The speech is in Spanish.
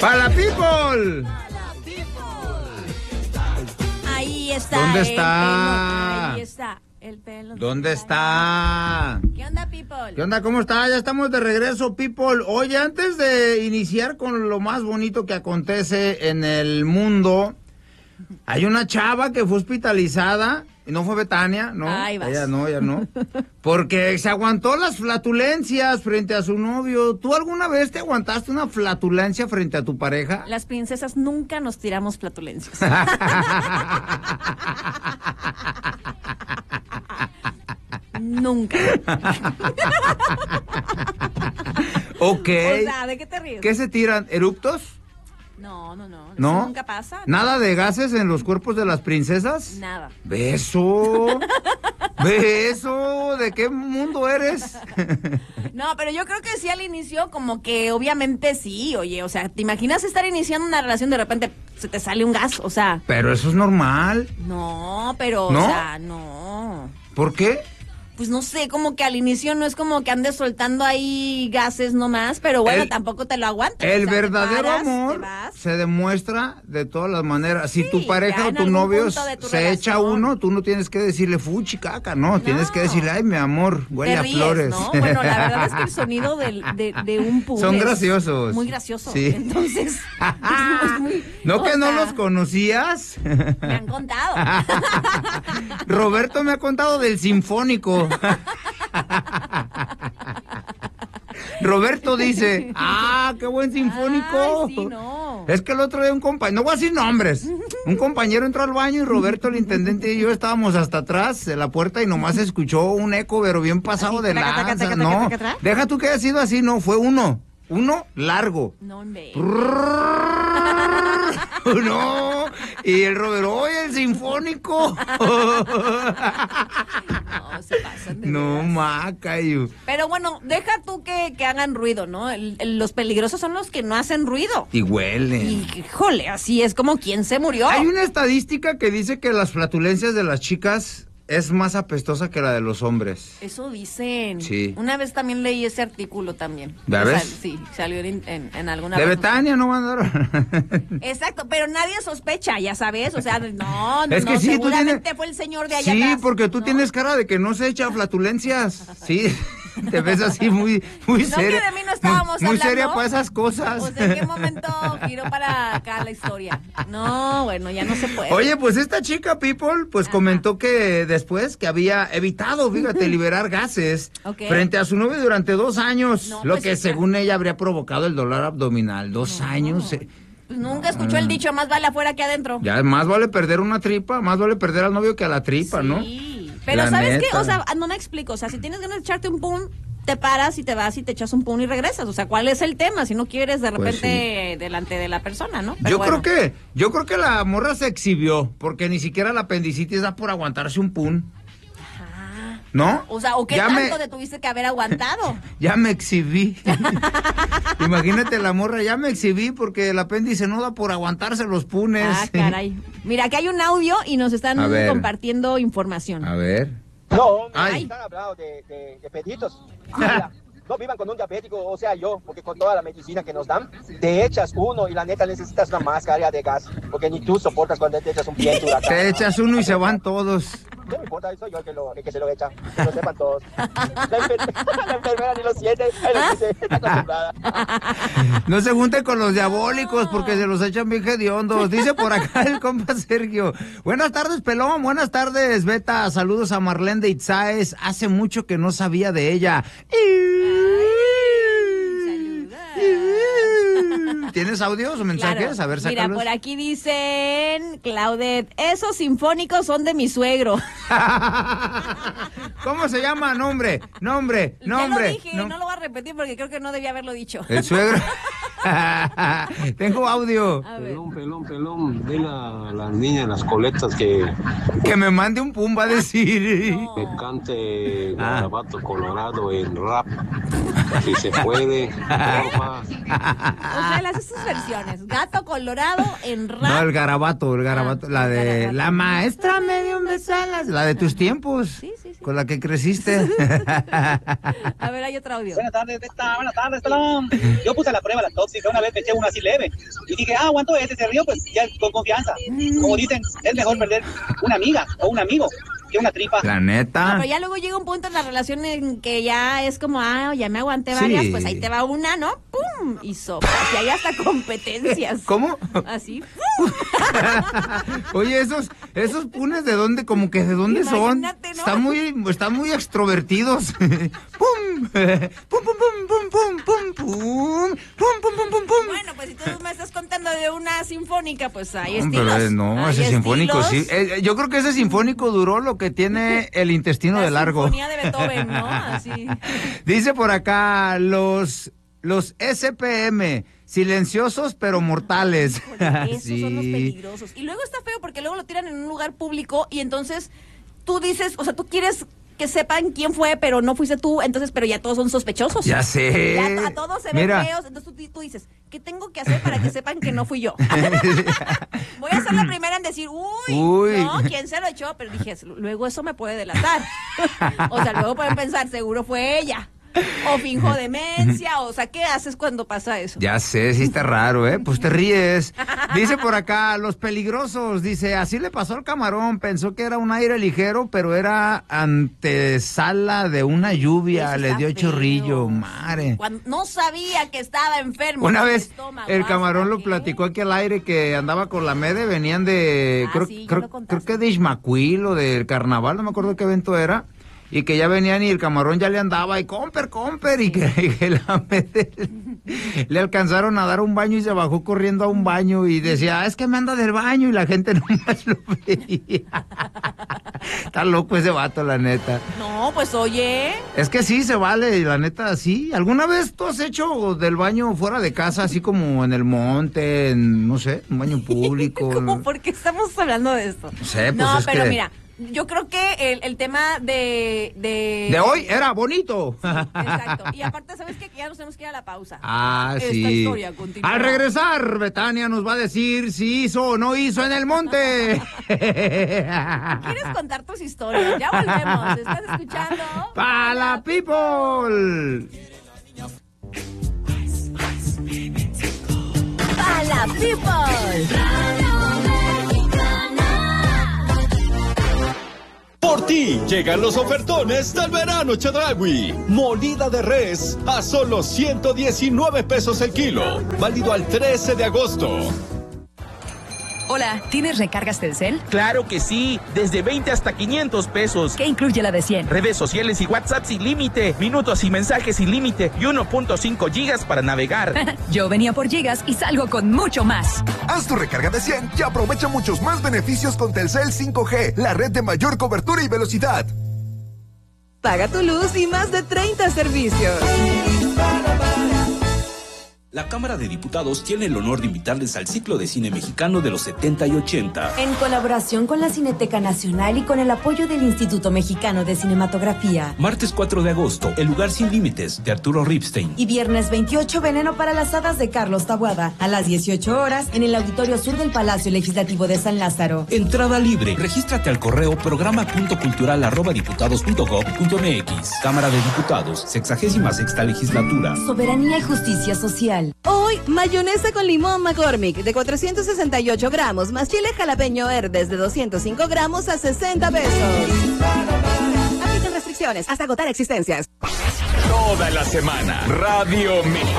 ¡Para la people! Ahí está. ¿Dónde está? Ahí está. El pelo. ¿Dónde está? ¿Qué onda, people? ¿Qué onda? ¿Cómo está? Ya estamos de regreso, people. Oye, antes de iniciar con lo más bonito que acontece en el mundo, hay una chava que fue hospitalizada, y no fue Betania, ¿no? Ahí vas. Ella no. Porque se aguantó las flatulencias frente a su novio. ¿Tú alguna vez te aguantaste una flatulencia frente a tu pareja? Las princesas nunca nos tiramos flatulencias. Nunca. Ok. O sea, ¿de qué te ríes? ¿Qué se tiran? ¿Eruptos? No. ¿No? Eso nunca pasa. ¿Nada de gases en los cuerpos de las princesas? Nada. ¿Beso? ¿Beso? ¿De qué mundo eres? No, pero yo creo que sí al inicio como que obviamente sí, oye, o sea, ¿te imaginas estar iniciando una relación de repente se te sale un gas? O sea, Pero eso es normal. no, pero, ¿No? o sea, no. ¿Por qué? Pues no sé, como que al inicio no es como que andes soltando ahí gases nomás, pero bueno, tampoco te lo aguantas. El o sea, te verdadero paras, te amor vas. se demuestra de todas las maneras. Si Sí, tu pareja ya o en tu algún novio punto de tu se echa relación. uno, tú no tienes que decirle fuchi caca, no. Tienes que decirle, ay, mi amor, huele Te a ríes, flores. ¿no? Bueno, la verdad es que el sonido de un pum Son es graciosos. muy gracioso. Sí. Entonces, es muy, ¿No o que no sea, los conocías? me han contado. Roberto me ha contado del sinfónico. Roberto dice, qué buen sinfónico. Ay, sí, no. Es que el otro día un compañero, no voy a decir nombres, un compañero entró al baño y Roberto, el intendente, y yo estábamos hasta atrás de la puerta y nomás escuchó un eco, pero bien pasado Así, de traca, traca, lanza. traca, No, traca, traca. deja tú que haya sido así, no, fue uno largo. No, me. No, y el Roberto, oye, el sinfónico. No, se pasan de No, veras. Macayo. Pero bueno, deja tú que hagan ruido, ¿no? Los peligrosos son los que no hacen ruido. Y huelen. Y, híjole, así es como quien se murió. Hay una estadística que dice que las flatulencias de las chicas es más apestosa que la de los hombres. Eso dicen. Sí. Una vez también leí ese artículo también. ¿Ya ves? Sí, salió en alguna De red Betania no mandaron. Exacto, pero nadie sospecha, ya sabes, o sea, no, Es que sí, tú seguramente tienes- fue el señor de allá Sí, atrás, porque tú ¿no? tienes cara de que no se echa flatulencias. Sí, te ves así muy No, que seria. de mí no estábamos muy hablando. seria para esas cosas. O sea, ¿en qué momento giró para acá la historia? No, bueno, ya no se puede. Oye, pues esta chica, People, pues comentó que después que había evitado, fíjate, liberar gases Ok. frente a su novio durante 2 años, No, lo pues, que está- según ella habría provocado el dolor abdominal. 2 años. Pues nunca escuchó el dicho, más vale afuera que adentro. Ya más vale perder una tripa, más vale perder al novio que a la tripa, ¿no? Sí, pero La ¿sabes qué? neta. O sea, no me explico, o sea, si tienes ganas de echarte un pum, te paras y te vas y te echas un pum y regresas, o sea, ¿cuál es el tema? Si no quieres de Pues repente delante de la persona, ¿no? Pero bueno. Yo creo que la morra se exhibió, porque ni siquiera la apendicitis da por aguantarse un pun, Ajá. ¿no? O sea, ¿o qué Ya tanto me- te tuviste que haber aguantado? Ya me exhibí. Imagínate la morra, ya me exhibí porque el apéndice no da por aguantarse los punes. Ah, caray. Mira, aquí hay un audio y nos están A ver. compartiendo información. A ver. No, hombre, Ay. están hablando de peditos. Mira, no vivan con un diabético, o sea yo, porque con toda la medicina que nos dan, te echas uno y la neta necesitas una mascarilla de gas, porque ni tú soportas cuando te echas un viento huracán. Te echas uno y se van todos. No me importa, soy yo el que se lo echa, que lo sepan todos. La enfermera ni lo siente, ahí lo dice, está acostumbrada. No se junten con los diabólicos porque se los echan bien hediondos. Dice por acá el compa Sergio. Buenas tardes, pelón. Buenas tardes, Beta. Saludos a Marlene de Itzaes. Hace mucho que no sabía de ella. ¿Tienes audios o mensajes? Claro. A ver, Mira, sácalos. por aquí dicen, Claudet, esos sinfónicos son de mi suegro. ¿Cómo se llama? Nombre. Ya lo dije, no lo voy a repetir porque creo que no debía haberlo dicho. El suegro. Tengo audio. A ver. Pelón, dile a las niñas, las coletas que Que me mande un pum, va a decir. cante Garabato Colorado en rap. Si se puede, porfa. O sea, las esas versiones. Gato Colorado en rap. No, el garabato, la de garabato. la maestra me dio un beso en la de tus tiempos, Sí. con la que creciste. A ver, hay otro audio. Buenas tardes, pelón. Yo puse a la prueba la tóxica, una vez me eché una así leve. Y dije, aguanto ese, se rió, pues ya con confianza. Como dicen, es mejor perder una amiga o un amigo que una tripa. La No, neta. pero ya luego llega un punto en la relación en que ya es como, ya me aguanté varias, Sí. pues ahí te va una, ¿no? ¡Pum! Y sopas. Y hay hasta competencias. ¿Cómo? Así. Oye, esos punes de dónde, como que de dónde son. Imagínate, ¿no? Están muy extrovertidos. ¡Pum! ¡Pum, pum, pum, pum, pum, pum, pum! ¡Pum, pum, pum, pum, pum! Bueno, pues si tú me estás contando de una sinfónica, pues hay No, estilos. pero no, Hay ese sinfónico estilos. sí. Yo creo que ese sinfónico duró lo que tiene el intestino La de largo. sinfonía de Beethoven, ¿no? Así. Dice por acá, los SPM, silenciosos pero mortales. Oye, esos Sí. son los peligrosos. Y luego está feo porque luego lo tiran en un lugar público y entonces tú dices, o sea, tú quieres que sepan quién fue, pero no fuiste tú, entonces, pero ya todos son sospechosos. Ya sé. Ya a todos se ven Mira. feos, entonces tú dices, ¿qué tengo que hacer para que sepan que no fui yo? Voy a ser la primera en decir, Uy. no, ¿quién se lo echó? Pero dije, luego eso me puede delatar. O sea, luego pueden pensar, seguro fue ella. O finjo demencia, o sea, ¿qué haces cuando pasa eso? Ya sé, sí está raro, ¿eh? Pues te ríes. Dice por acá, los peligrosos, dice, así le pasó al camarón, pensó que era un aire ligero, pero era antesala de una lluvia, Eso le está dio feo. chorrillo, madre. Cuando no sabía que estaba enfermo. Una del vez estómago, el camarón ¿hasta lo qué? platicó aquí al aire que andaba con la Mede, venían de, Sí, ya lo contaste. creo que de Ismaquil o del Carnaval, no me acuerdo qué evento era, y que ya venían y el camarón ya le andaba y comper, y que la Mede le alcanzaron a dar un baño y se bajó corriendo a un baño y decía, es que me anda del baño y la gente nomás lo veía. Está loco ese vato, la neta. No, pues oye. Es que sí, se vale, la neta, sí. ¿Alguna vez tú has hecho del baño fuera de casa, así como en el monte, en, no sé, un baño público? ¿Cómo? ¿Por qué estamos hablando de esto? No sé, pues no, es pero que- mira, yo creo que el tema de... De hoy era bonito. Exacto. Y aparte, ¿sabes qué? Que ya nos tenemos que ir a la pausa. Ah, Esta sí. historia continúa. Al regresar, Betania nos va a decir si hizo o no hizo en el monte. ¿Quieres contar tus historias? Ya volvemos. ¿Estás escuchando? ¡Pa la people! ¡Pa la people! Por ti llegan los ofertones del verano Chedraui. Molida de res a solo 119 pesos el kilo. Válido al 13 de agosto. Hola, ¿tienes recargas Telcel? Claro que sí, desde 20 hasta 500 pesos. ¿Qué incluye la de 100? Redes sociales y WhatsApp sin límite, minutos y mensajes sin límite y 1.5 gigas para navegar. Yo venía por gigas y salgo con mucho más. Haz tu recarga de 100 y aprovecha muchos más beneficios con Telcel 5G, la red de mayor cobertura y velocidad. Paga tu luz y más de 30 servicios. La Cámara de Diputados tiene el honor de invitarles al ciclo de cine mexicano de los 70 y 80. En colaboración con la Cineteca Nacional y con el apoyo del Instituto Mexicano de Cinematografía. Martes 4 de agosto, El lugar sin límites, de Arturo Ripstein. Y viernes 28, Veneno para las hadas de Carlos Taboada, a las 18 horas, en el Auditorio Sur del Palacio Legislativo de San Lázaro. Entrada libre. Regístrate al correo programa.cultural@diputados.gov.mx. Cámara de Diputados, 66ª Legislatura. Soberanía y justicia social. Hoy, mayonesa con limón McCormick de 468 gramos, más chile jalapeño Herdes de 205 gramos a 60 pesos. Aplican restricciones hasta agotar existencias. Toda la semana, Radio México